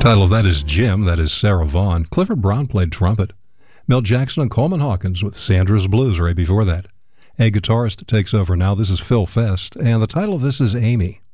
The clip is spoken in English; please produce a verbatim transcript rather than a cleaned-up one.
Title of that is Jim. That is Sarah Vaughan. Clifford Brown played trumpet. Mel Jackson and Coleman Hawkins with Sandra's Blues right before that. A guitarist takes over now. This is Phil Fest, and the title of this is Amy.